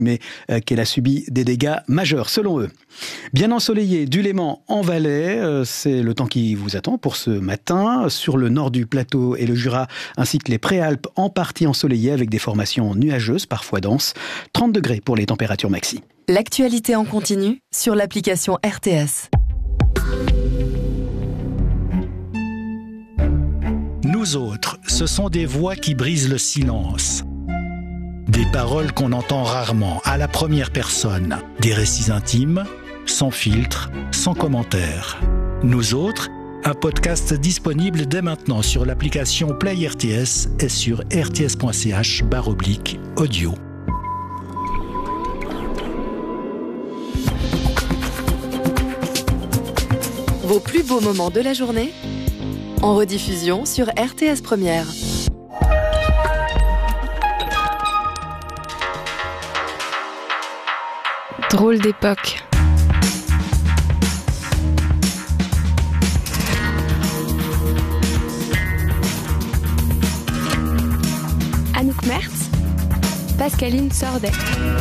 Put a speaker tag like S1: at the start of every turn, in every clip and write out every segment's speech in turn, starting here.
S1: mais qu'elle a subi des dégâts majeurs, selon eux. Bien ensoleillé du Léman en Valais, c'est le temps qui vous attend pour ce matin. Sur le nord du plateau et le Jura, ainsi que les Préalpes en partie ensoleillées avec des formations nuageuses, parfois denses. 30 degrés pour les températures maxi.
S2: L'actualité en continu sur l'application RTS.
S3: Nous autres, ce sont des voix qui brisent le silence. Des paroles qu'on entend rarement, à la première personne. Des récits intimes, sans filtre, sans commentaire. Nous autres, un podcast disponible dès maintenant sur l'application Play RTS et sur rts.ch/audio.
S2: Vos plus beaux moments de la journée en rediffusion sur RTS Première.
S4: Drôle d'époque. Anouk Mertz, Pascaline Sordet.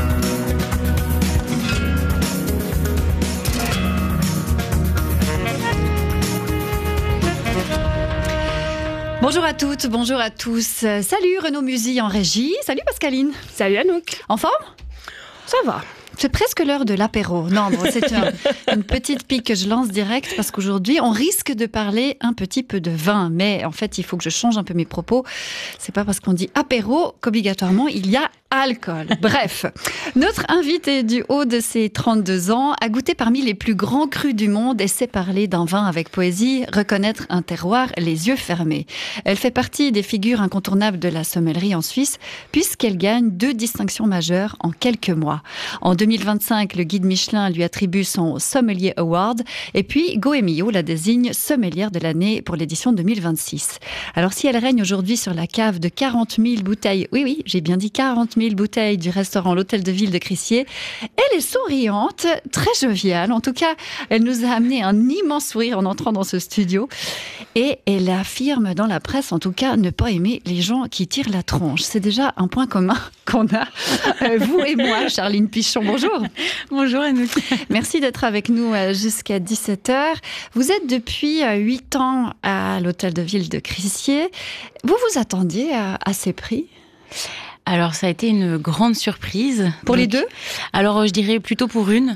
S5: Bonjour à toutes, bonjour à tous. Salut Renaud Musy en régie. Salut Pascaline.
S4: Salut Anouk.
S5: En forme ?
S4: Ça va.
S5: C'est presque l'heure de l'apéro. Non, bon, c'est une petite pique que je lance direct parce qu'aujourd'hui, on risque de parler un petit peu de vin. Mais en fait, il faut que je change un peu mes propos. C'est pas parce qu'on dit apéro qu'obligatoirement, il y a alcool. Bref, notre invitée du haut de ses 32 ans a goûté parmi les plus grands crus du monde et sait parler d'un vin avec poésie, reconnaître un terroir les yeux fermés. Elle fait partie des figures incontournables de la sommellerie en Suisse puisqu'elle gagne 2 distinctions majeures en quelques mois. En 2025, le guide Michelin lui attribue son Sommelier Award et puis Goemio la désigne sommelière de l'année pour l'édition 2026. Alors si elle règne aujourd'hui sur la cave de 40 000 bouteilles, oui, j'ai bien dit 40 000 bouteilles du restaurant L'Hôtel de Ville de Crissier, elle est souriante, très joviale. En tout cas, elle nous a amené un immense sourire en entrant dans ce studio et elle affirme dans la presse, en tout cas, ne pas aimer les gens qui tirent la tronche. C'est déjà un point commun qu'on a, vous et moi, Charline Pichon. Bonjour.
S4: Bonjour Anouk.
S5: Merci d'être avec nous jusqu'à 17h. Vous êtes depuis 8 ans à l'Hôtel de Ville de Crissier. Vous vous attendiez à ces prix ?
S6: Alors, ça a été une grande surprise.
S5: Pour les deux ?
S6: Alors, je dirais plutôt pour une.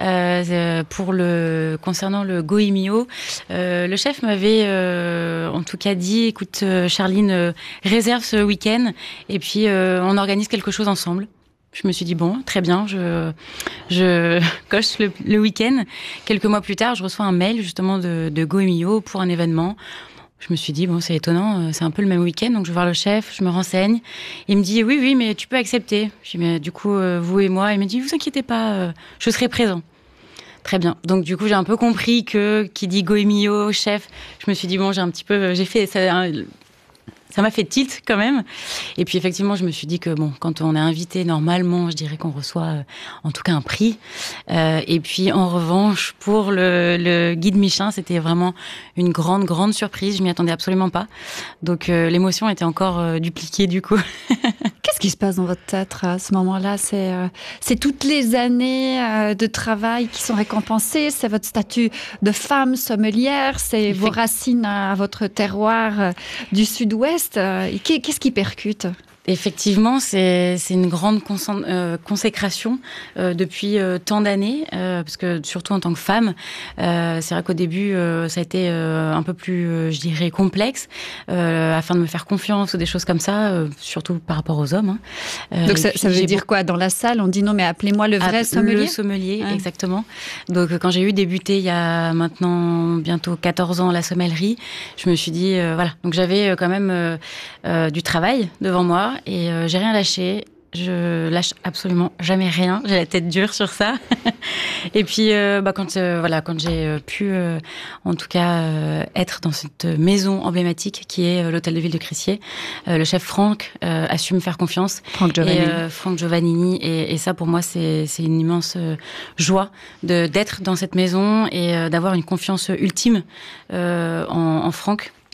S6: Concernant le Goemio, le chef m'avait en tout cas dit, écoute, Charline, réserve ce week-end et puis on organise quelque chose ensemble. Je me suis dit, bon, très bien, je coche le week-end. Quelques mois plus tard, je reçois un mail justement de Goemio pour un événement. Je me suis dit, bon, c'est étonnant, c'est un peu le même week-end, donc je vais voir le chef, je me renseigne. Il me dit, oui, mais tu peux accepter. Je dis, mais du coup, vous et moi, il me dit, vous inquiétez pas, je serai présent. Très bien. Donc, du coup, j'ai un peu compris qui dit Goemio, chef, je me suis dit, bon, j'ai fait ça. Ça m'a fait tilt quand même. Et puis effectivement, je me suis dit que bon, quand on est invité, normalement, je dirais qu'on reçoit en tout cas un prix. Et puis en revanche, pour le guide Michelin, c'était vraiment une grande surprise. Je m'y attendais absolument pas. Donc l'émotion était encore dupliquée du coup.
S5: Qu'est-ce qui se passe dans votre tête à ce moment-là ? C'est toutes les années de travail qui sont récompensées. C'est votre statut de femme sommelière. C'est vos racines à votre terroir du Sud-Ouest. Qu'est-ce qui percute ?
S6: Effectivement, c'est une grande consécration depuis tant d'années, parce que surtout en tant que femme, c'est vrai qu'au début, ça a été un peu plus, je dirais, complexe, afin de me faire confiance ou des choses comme ça, surtout par rapport aux hommes.
S5: Donc ça veut dire quoi ? Dans la salle, on dit non, mais appelez-moi le vrai sommelier ?
S6: Le sommelier, exactement. Donc quand j'ai débuté il y a maintenant bientôt 14 ans la sommellerie, je me suis dit, voilà. Donc j'avais quand même du travail devant moi. Et j'ai rien lâché. Je lâche absolument jamais rien. J'ai la tête dure sur ça. Et puis, quand j'ai pu, en tout cas, être dans cette maison emblématique qui est l'Hôtel de Ville de Crissier, le chef Franck a su me faire confiance. Franck Giovannini. Et ça, pour moi, c'est une immense joie d'être dans cette maison et d'avoir une confiance ultime en Franck.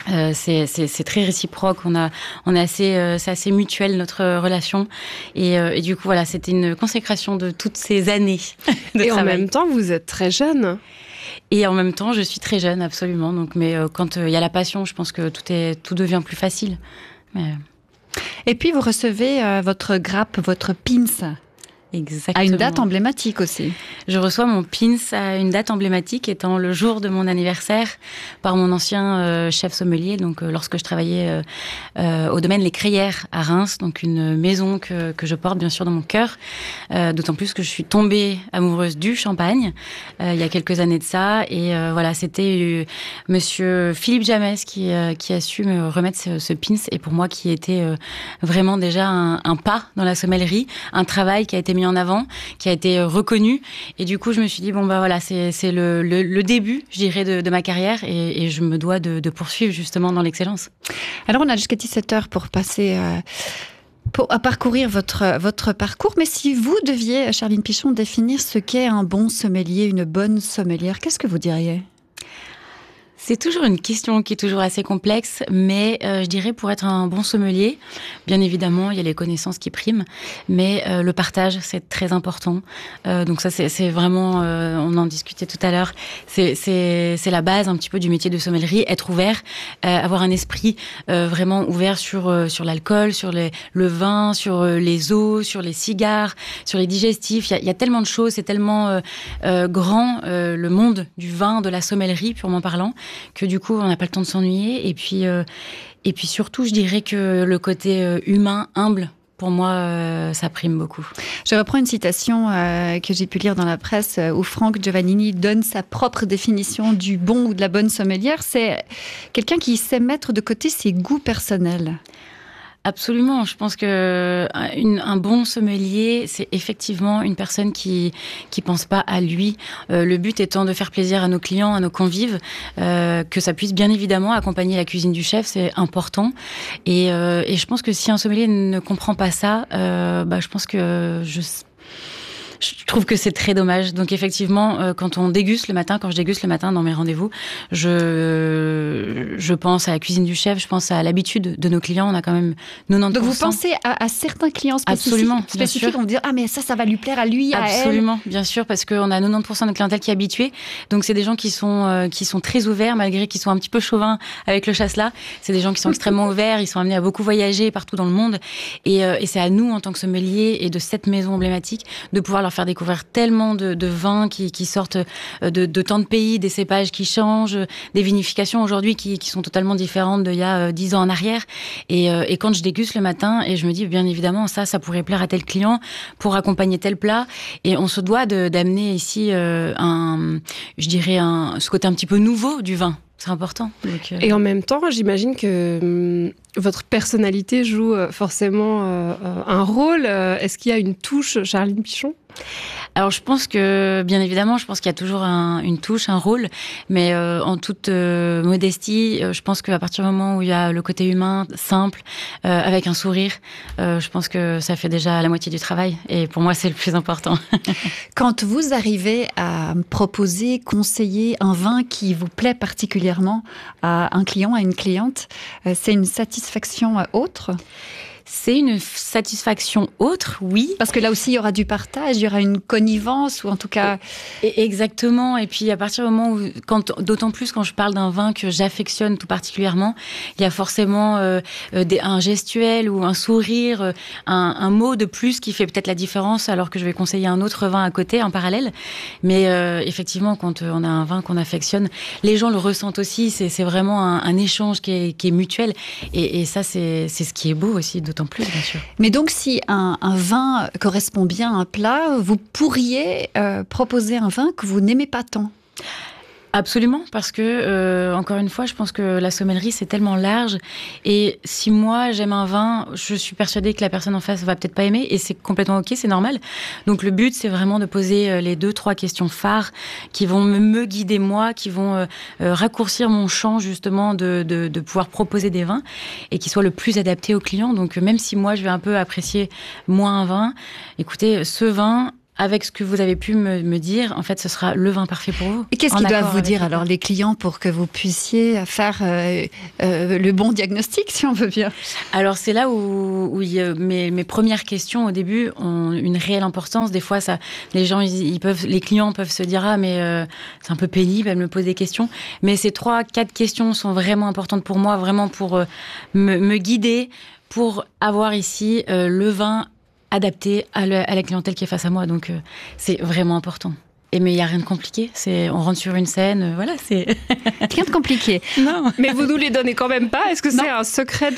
S6: C'est très réciproque. C'est assez mutuel notre relation. Et du coup, voilà, c'était une consécration de toutes ces années de
S4: Et
S6: travail.
S4: en même temps, vous êtes très jeune.
S6: Et en même temps, je suis très jeune, absolument. Donc, mais quand il y a la passion, je pense que tout devient plus facile. Mais...
S5: Et puis, vous recevez votre grappe, votre pins,
S6: Exactement.
S5: à une date emblématique aussi.
S6: Je reçois mon pins à une date emblématique étant le jour de mon anniversaire par mon ancien chef sommelier. Donc, lorsque je travaillais au domaine Les Crayères à Reims, donc une maison que je porte bien sûr dans mon cœur. D'autant plus que je suis tombée amoureuse du champagne il y a quelques années de ça. Et voilà, c'était monsieur Philippe Jamès qui a su me remettre ce pins. Et pour moi, qui était vraiment déjà un pas dans la sommellerie, un travail qui a été mis en avant, qui a été reconnu. Et du coup, je me suis dit, bon, bah voilà, c'est le début, je dirais, de ma carrière. Et je me dois de poursuivre justement dans l'excellence.
S5: Alors, on a jusqu'à 17h pour passer... à parcourir votre parcours. Mais si vous deviez, Charline Pichon, définir ce qu'est un bon sommelier, une bonne sommelière, qu'est-ce que vous diriez ?
S6: C'est toujours une question qui est toujours assez complexe, mais je dirais pour être un bon sommelier, bien évidemment, il y a les connaissances qui priment, mais le partage, c'est très important. Donc ça, c'est vraiment, on en discutait tout à l'heure, c'est la base un petit peu du métier de sommellerie, être ouvert, avoir un esprit vraiment ouvert sur l'alcool, sur le vin, sur les eaux, sur les cigares, sur les digestifs. Il y a tellement de choses, c'est tellement grand, le monde du vin, de la sommellerie, purement parlant, que du coup, on n'a pas le temps de s'ennuyer. Et puis surtout, je dirais que le côté humain, humble, pour moi, ça prime beaucoup.
S5: Je reprends une citation que j'ai pu lire dans la presse où Franck Giovannini donne sa propre définition du bon ou de la bonne sommelière. C'est quelqu'un qui sait mettre de côté ses goûts personnels.
S6: Absolument. Je pense que un bon sommelier, c'est effectivement une personne qui pense pas à lui. Le but étant de faire plaisir à nos clients, à nos convives, que ça puisse bien évidemment accompagner la cuisine du chef, c'est important. Et je pense que si un sommelier ne comprend pas ça, je pense que je trouve que c'est très dommage. Donc effectivement, quand je déguste le matin dans mes rendez-vous, je pense à la cuisine du chef, je pense à l'habitude de nos clients. On a quand même 90%.
S5: Donc vous pensez à certains clients spécifiques.
S6: Absolument,
S5: spécifiques, on va dire ah mais ça va lui plaire à lui, à elle.
S6: Absolument, bien sûr, parce qu'on a 90% de clientèle qui est habituée. Donc c'est des gens qui sont très ouverts, malgré qu'ils sont un petit peu chauvins avec le chasse-là. C'est des gens qui sont extrêmement ouverts. Ils sont amenés à beaucoup voyager partout dans le monde. Et c'est à nous, en tant que sommeliers et de cette maison emblématique, de pouvoir leur faire découvrir tellement de vins qui sortent de tant de pays, des cépages qui changent, des vinifications aujourd'hui qui sont totalement différentes d'il y a 10 ans en arrière. Et quand je déguste le matin, et je me dis, bien évidemment, ça pourrait plaire à tel client pour accompagner tel plat. Et on se doit d'amener ici ce côté un petit peu nouveau du vin. C'est important. Donc,
S4: Et en même temps, j'imagine que votre personnalité joue forcément un rôle. Est-ce qu'il y a une touche, Charline Pichon ?
S6: Alors, je pense que, bien évidemment, qu'il y a toujours une touche, un rôle, mais en toute modestie, je pense qu'à partir du moment où il y a le côté humain, simple, avec un sourire, je pense que ça fait déjà la moitié du travail. Et pour moi, c'est le plus important.
S5: Quand vous arrivez à proposer, conseiller un vin qui vous plaît particulièrement à un client, à une cliente, c'est une satisfaction autre ?
S6: C'est une satisfaction autre, oui.
S5: Parce que là aussi, il y aura du partage, il y aura une connivence, ou en tout cas...
S6: Exactement. Et puis, à partir du moment où, d'autant plus quand je parle d'un vin que j'affectionne tout particulièrement, il y a forcément un gestuel ou un sourire, un mot de plus qui fait peut-être la différence, alors que je vais conseiller un autre vin à côté, en parallèle. Mais effectivement, quand on a un vin qu'on affectionne, les gens le ressentent aussi. C'est vraiment un échange qui est mutuel. Et ça, c'est ce qui est beau aussi, d'autant plus, bien sûr.
S5: Mais donc, si un vin correspond bien à un plat, vous pourriez proposer un vin que vous n'aimez pas tant.
S6: Absolument, parce que, encore une fois, je pense que la sommellerie, c'est tellement large. Et si moi, j'aime un vin, je suis persuadée que la personne en face va peut-être pas aimer. Et c'est complètement OK, c'est normal. Donc, le but, c'est vraiment de poser les 2-3 questions phares qui vont me guider, moi, qui vont raccourcir mon champ, justement, de pouvoir proposer des vins et qui soient le plus adaptés aux clients. Donc, même si moi, je vais un peu apprécier moins un vin, écoutez, ce vin... avec ce que vous avez pu me dire, en fait, ce sera le vin parfait pour vous.
S5: Et qu'est-ce qu'ils doivent vous dire alors les clients pour que vous puissiez faire le bon diagnostic, si on veut bien?
S6: Alors c'est là où mes premières questions au début ont une réelle importance. Des fois, les clients peuvent se dire mais c'est un peu pénible, elle me pose des questions. Mais ces 3-4 questions sont vraiment importantes pour moi, vraiment pour me guider, pour avoir ici le vin adapté à la clientèle qui est face à moi. Donc c'est vraiment important. Mais il n'y a rien de compliqué. On rentre sur une scène, voilà, c'est...
S5: Rien de compliqué.
S4: Non. Mais vous nous les donnez quand même pas? Est-ce que c'est un secret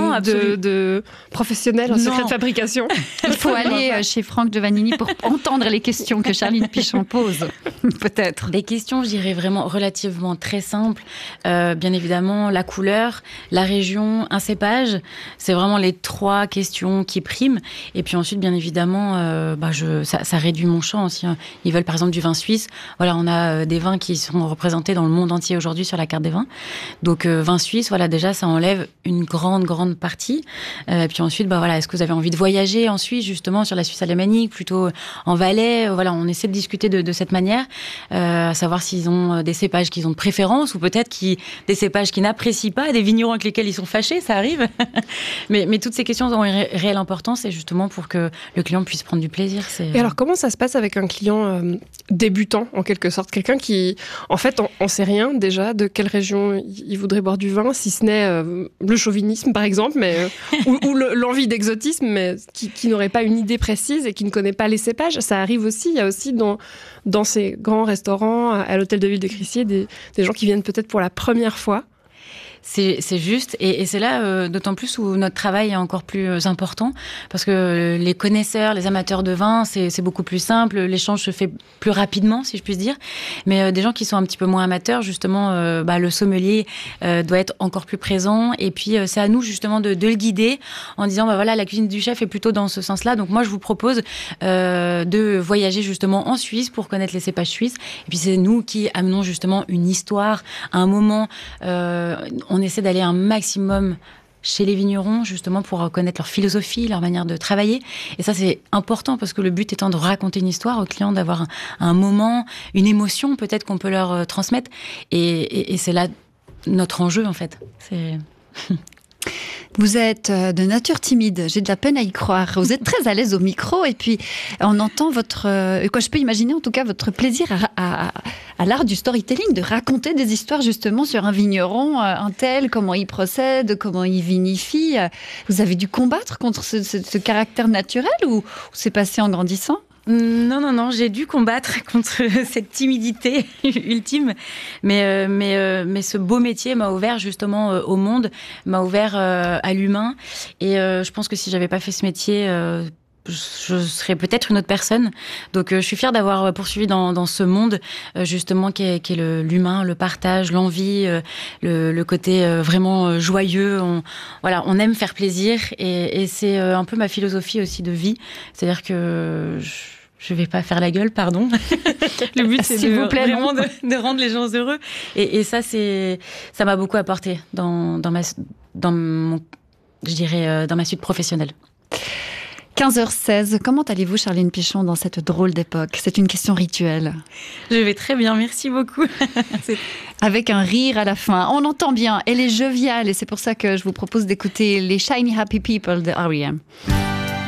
S4: de professionnel, un secret de fabrication?
S5: Il faut aller chez Franck Giovannini pour entendre les questions que Charline Pichon pose, peut-être.
S6: Des questions, je dirais, vraiment relativement très simples. Bien évidemment, la couleur, la région, un cépage. C'est vraiment les 3 questions qui priment. Et puis ensuite, bien évidemment, ça réduit mon champ aussi. Ils veulent, par exemple, du vin suisse. Voilà, on a des vins qui sont représentés dans le monde entier aujourd'hui sur la carte des vins. Donc, vin suisse, voilà, déjà, ça enlève une grande partie. Et puis ensuite, est-ce que vous avez envie de voyager en Suisse, justement, sur la Suisse alémanique, plutôt en Valais? Voilà, on essaie de discuter de cette manière, à savoir s'ils ont des cépages qu'ils ont de préférence, ou peut-être des cépages qu'ils n'apprécient pas, des vignerons avec lesquels ils sont fâchés, ça arrive. mais toutes ces questions ont une réelle importance, et justement pour que le client puisse prendre du plaisir.
S4: Et alors, comment ça se passe avec un client débutant, en quelque sorte? Quelqu'un qui, en fait, on sait rien déjà de quelle région il voudrait boire du vin, si ce n'est le chauvinisme, par exemple, ou l'envie d'exotisme, mais qui n'aurait pas une idée précise et qui ne connaît pas les cépages. Ça arrive aussi. Il y a aussi dans ces grands restaurants, à l'hôtel de ville de Crissier, des gens qui viennent peut-être pour la première fois.
S6: C'est juste, et c'est là d'autant plus où notre travail est encore plus important, parce que les connaisseurs, les amateurs de vin, c'est beaucoup plus simple, l'échange se fait plus rapidement, si je puis dire. Mais des gens qui sont un petit peu moins amateurs, justement, le sommelier doit être encore plus présent, et puis c'est à nous justement de le guider en disant voilà, la cuisine du chef est plutôt dans ce sens-là, donc moi je vous propose de voyager justement en Suisse pour connaître les cépages suisses, et puis c'est nous qui amenons justement une histoire, un moment. On essaie d'aller un maximum chez les vignerons, justement, pour connaître leur philosophie, leur manière de travailler. Et ça, c'est important, parce que le but étant de raconter une histoire aux clients, d'avoir un moment, une émotion, peut-être, qu'on peut leur transmettre. Et c'est là notre enjeu, en fait.
S5: Vous êtes de nature timide, j'ai de la peine à y croire. Vous êtes très à l'aise au micro, et puis on entend je peux imaginer en tout cas votre plaisir à l'art du storytelling, de raconter des histoires justement sur un vigneron, un tel, comment il procède, comment il vinifie. Vous avez dû combattre contre ce caractère naturel, ou c'est passé en grandissant?
S6: Non, j'ai dû combattre contre cette timidité ultime. Mais ce beau métier m'a ouvert justement au monde, m'a ouvert à l'humain. Et je pense que si j'avais pas fait ce métier, je serais peut-être une autre personne. Donc je suis fière d'avoir poursuivi dans ce monde justement qui est l'humain, le partage, l'envie, le côté vraiment joyeux. On aime faire plaisir, et c'est un peu ma philosophie aussi de vie. C'est-à-dire que je vais pas faire la gueule, pardon. Le but, c'est vraiment de rendre les gens heureux. Et ça, ça m'a beaucoup apporté dans ma suite professionnelle.
S5: 15h16, comment allez-vous, Charline Pichon, dans cette drôle d'époque? C'est une question rituelle.
S6: Je vais très bien, merci beaucoup.
S5: Avec un rire à la fin. On entend bien, elle est joviale, et c'est pour ça que je vous propose d'écouter les Shiny Happy People de R.E.M.